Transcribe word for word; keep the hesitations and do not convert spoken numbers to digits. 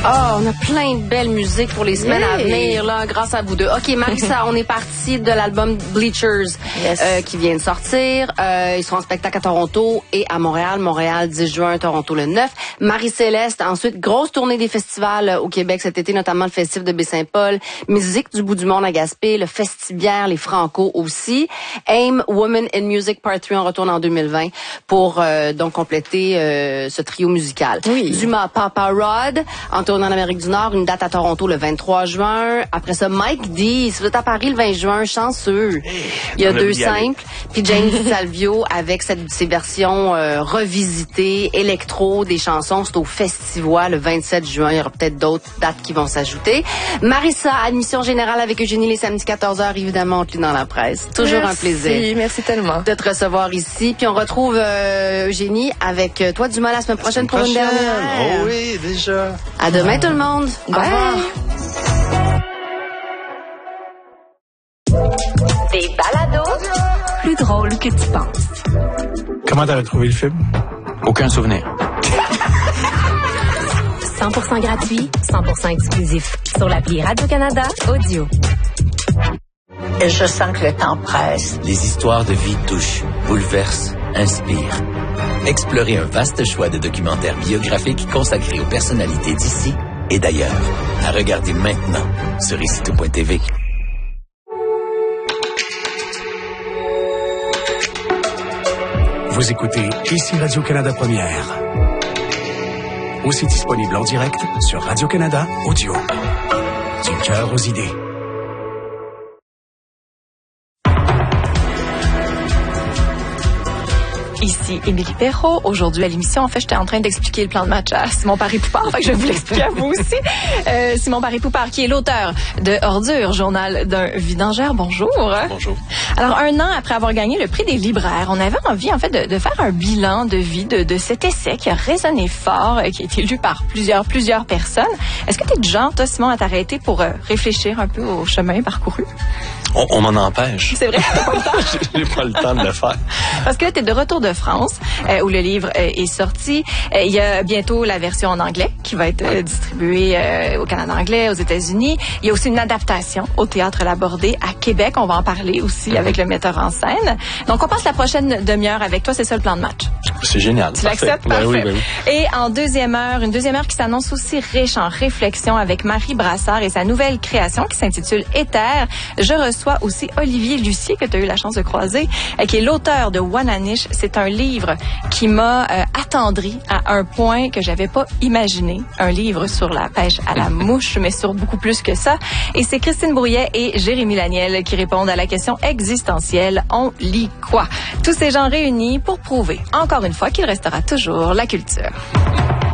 Oh, on a plein de belles musiques pour les semaines yeah. à venir, là, grâce à vous deux. OK, Marissa, on est parti de l'album Bleachers yes. euh, qui vient de sortir. Euh, ils sont en spectacle à Toronto et à Montréal. Montréal, dix juin, Toronto le neuf. Marie-Céleste, ensuite, grosse tournée des festivals au Québec cet été, notamment le Festival de Baie-Saint-Paul. Musique du bout du monde à Gaspé, le Festibière, les Franco aussi. AIM, Women in Music Part trois, on retourne en deux mille vingt pour euh, donc compléter euh, ce trio musical. Oui. Duma Papa Rod, en tournée en Amérique du Nord, une date à Toronto le vingt-trois juin. Après ça, Mike D, si vous êtes à Paris le vingt juin, chanceux. Il y a deux simples. Puis James Salvio avec cette, ses versions euh, revisitées, électro, des chansons. C'est au Festival le vingt-sept juin. Il y aura peut-être d'autres dates qui vont s'ajouter. Marissa, admission générale avec Eugénie les samedis quatorze heures, évidemment, on te lit dans la presse. Toujours merci, un plaisir. Merci tellement. De te recevoir ici. Puis on retrouve euh, Eugénie avec toi, Dumas, la semaine prochaine pour une dernière. Oh oui, déjà. À demain tout le monde. Bye. Au revoir. Des balados plus drôles que tu penses. Comment t'avais trouvé le film? Aucun souvenir. cent pour cent gratuit, cent pour cent exclusif. Sur l'appli Radio-Canada Audio. Et je sens que le temps presse. Les histoires de vie touchent, bouleversent, inspirent. Explorez un vaste choix de documentaires biographiques consacrés aux personnalités d'ici et d'ailleurs. À regarder maintenant sur ici tout point t v. Vous écoutez Ici Radio-Canada Première. Aussi disponible en direct sur Radio-Canada Audio. Du cœur aux idées. Ici Émilie Perrault. Aujourd'hui à l'émission, en fait, j'étais en train d'expliquer le plan de match à Simon Paré-Poupard. Fait que je vais vous l'expliquer à vous aussi. Euh, Simon Paré-Poupard, qui est l'auteur de Ordure, journal d'un vidangeur. Bonjour. Bonjour. Alors, un an après avoir gagné le prix des libraires, on avait envie, en fait, de, de faire un bilan de vie de, de cet essai qui a résonné fort, qui a été lu par plusieurs, plusieurs personnes. Est-ce que tu es du genre, toi, Simon, à t'arrêter pour euh, réfléchir un peu au chemin parcouru? On, on m'en empêche. C'est vrai, t'as pas le temps. J'ai pas le temps de le faire. Parce que là, t'es de retour de France, euh, où le livre euh, est sorti. Euh, il y a bientôt la version en anglais qui va être euh, distribuée euh, au Canada anglais, aux États-Unis. Il y a aussi une adaptation au Théâtre Labordé à Québec. On va en parler aussi mm-hmm. avec le metteur en scène. Donc, on passe la prochaine demi-heure avec toi. C'est ça le plan de match. C'est génial. Tu l'acceptes? Ben oui, ben oui. Et en deuxième heure, une deuxième heure qui s'annonce aussi riche en réflexion avec Marie Brassard et sa nouvelle création qui s'intitule Éther. Je reçois aussi Olivier Lucier, que tu as eu la chance de croiser, euh, qui est l'auteur de Wananiche. C'est un livre qui m'a euh, attendri à un point que j'avais pas imaginé. Un livre sur la pêche à la mouche, mais sur beaucoup plus que ça. Et c'est Christine Brouillet et Jérémy Laniel qui répondent à la question existentielle. On lit quoi? Tous ces gens réunis pour prouver, encore une fois, qu'il restera toujours la culture.